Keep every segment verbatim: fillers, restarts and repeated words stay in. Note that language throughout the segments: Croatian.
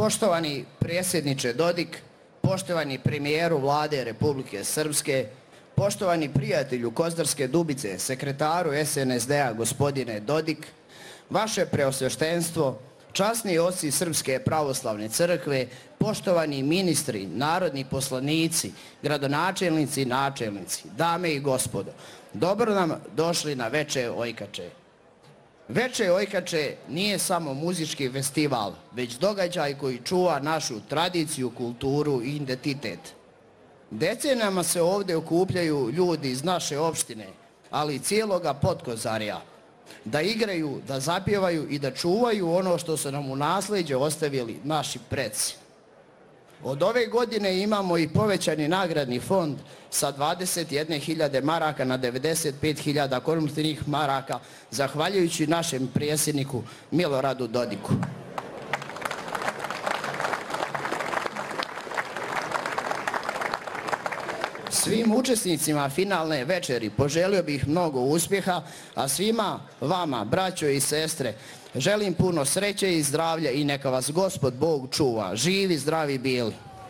Poštovani predsjedniče Dodik, poštovani premijeru Vlade Republike Srpske, poštovani prijatelju Kozarske Dubice, sekretaru S N S D-a gospodine Dodik, vaše preosveštenstvo, časni oci Srpske pravoslavne crkve, poštovani ministri, narodni poslanici, gradonačelnici i načelnici, dame i gospodo, dobro nam došli na Veče Ojkače. Veče Ojkače nije samo muzički festival, već događaj koji čuva našu tradiciju, kulturu i identitet. Decenijama se ovdje okupljaju ljudi iz naše opštine, ali i cijeloga Podkozarja, da igraju, da zapjevaju i da čuvaju ono što su nam u nasljeđe ostavili naši preci. Od ove godine imamo i povećani nagradni fond sa dvadeset jedne hiljade maraka na devedeset pet hiljada koruptivnih maraka, zahvaljujući našem predsjedniku Miloradu Dodiku. Svim učesnicima finalne večeri poželio bih mnogo uspjeha, a svima vama, braćo i sestre, želim puno sreće i zdravlja i neka vas Gospod Bog čuva. Živi, zdravi bili.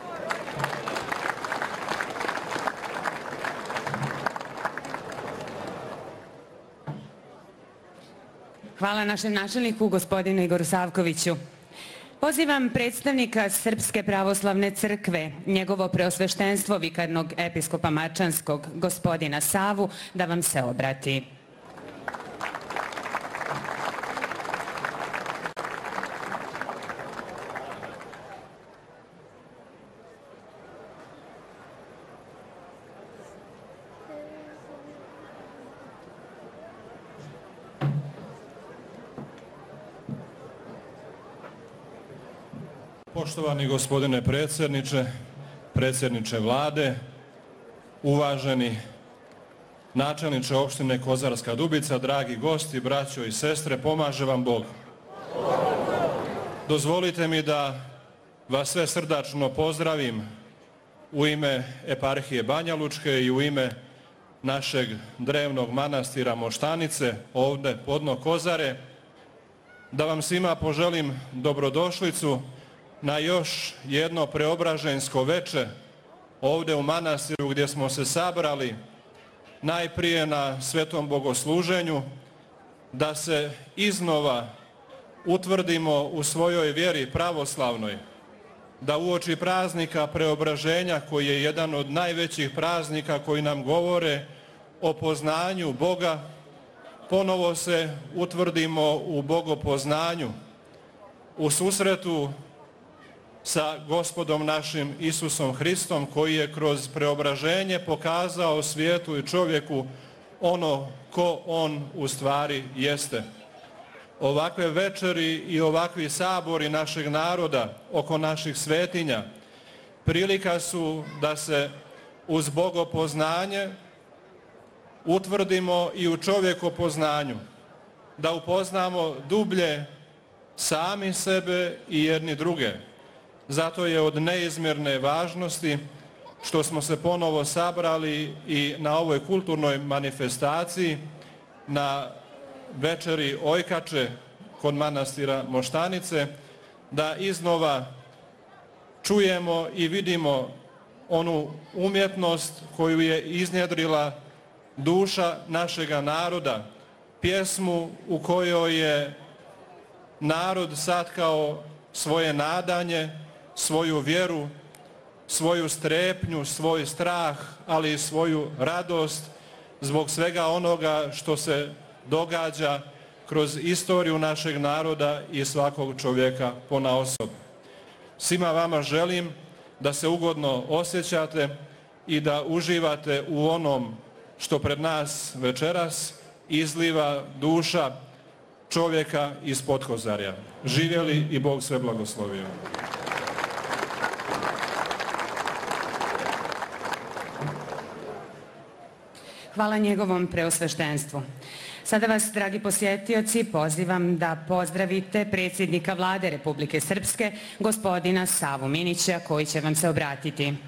Hvala našem načelniku, gospodinu Igoru Savkoviću. Pozivam predstavnika Srpske pravoslavne crkve, njegovo preosveštenstvo vikarnog episkopa Marčanskog, gospodina Savu, da vam se obrati. Poštovani gospodine predsjedniče, predsjedniče Vlade, uvaženi načelniče opštine Kozarska Dubica, dragi gosti, braćo i sestre, pomaže vam Bog. Dozvolite mi da vas sve srdačno pozdravim u ime eparhije Banja Lučke i u ime našeg drevnog manastira Moštanice, ovdje podno Kozare, da vam svima poželim dobrodošlicu na još jedno preobražensko veče ovdje u manastiru gdje smo se sabrali najprije na svetom bogosluženju da se iznova utvrdimo u svojoj vjeri pravoslavnoj, da uoči praznika preobraženja koji je jedan od najvećih praznika koji nam govore o poznanju Boga, ponovo se utvrdimo u bogopoznanju, u susretu sa Gospodom našim Isusom Hristom, koji je kroz preobraženje pokazao svijetu i čovjeku ono ko on u stvari jeste. Ovakve večeri i ovakvi sabori našeg naroda oko naših svetinja prilika su da se uz bogopoznanje utvrdimo i u čovjekopoznanju, da upoznamo dublje sami sebe i jedni druge. Zato je od neizmjerne važnosti što smo se ponovo sabrali i na ovoj kulturnoj manifestaciji na večeri Ojkače kod manastira Moštanice, da iznova čujemo i vidimo onu umjetnost koju je iznjedrila duša našega naroda, pjesmu u kojoj je narod satkao svoje nadanje, svoju vjeru, svoju strepnju, svoj strah, ali i svoju radost zbog svega onoga što se događa kroz istoriju našeg naroda i svakog čovjeka ponaosob. Svima vama želim da se ugodno osjećate i da uživate u onom što pred nas večeras izliva duša čovjeka iz Podkozarja. Živjeli i Bog sve blagoslovio. Hvala njegovom preosveštenstvu. Sada vas, dragi posjetioci, pozivam da pozdravite predsjednika Vlade Republike Srpske, gospodina Savu Minića, koji će vam se obratiti.